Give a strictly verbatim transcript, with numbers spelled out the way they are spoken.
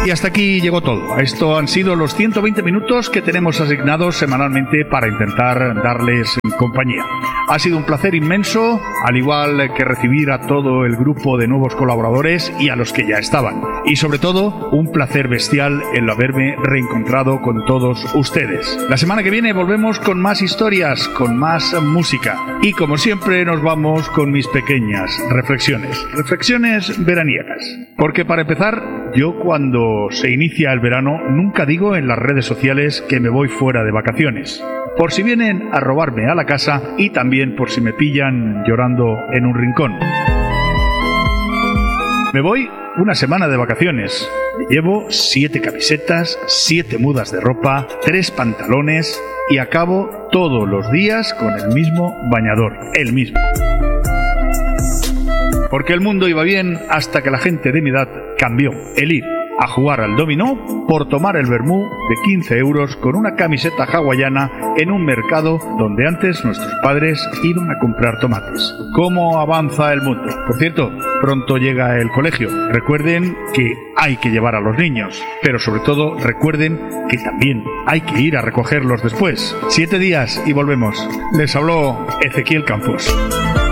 Y hasta aquí llegó todo. Esto han sido los ciento veinte minutos que tenemos asignados semanalmente para intentar darles compañía. Ha sido un placer inmenso, al igual que recibir a todo el grupo de nuevos colaboradores y a los que ya estaban. Y sobre todo, un placer bestial el haberme reencontrado con todos ustedes. La semana que viene volvemos con más historias, con más música. Y como siempre nos vamos con mis pequeñas reflexiones. Reflexiones veraniegas. Porque para empezar, yo cuando se inicia el verano nunca digo en las redes sociales que me voy fuera de vacaciones. Por si vienen a robarme a la casa y también por si me pillan llorando en un rincón. Me voy una semana de vacaciones. Me llevo siete camisetas, siete mudas de ropa, tres pantalones y acabo todos los días con el mismo bañador, el mismo. Porque el mundo iba bien hasta que la gente de mi edad cambió el ir a jugar al dominó por tomar el vermú de quince euros con una camiseta hawaiana en un mercado donde antes nuestros padres iban a comprar tomates. ¿Cómo avanza el mundo? Por cierto, pronto llega el colegio. Recuerden que hay que llevar a los niños, pero sobre todo recuerden que también hay que ir a recogerlos después. Siete días y volvemos. Les habló Ezequiel Campos.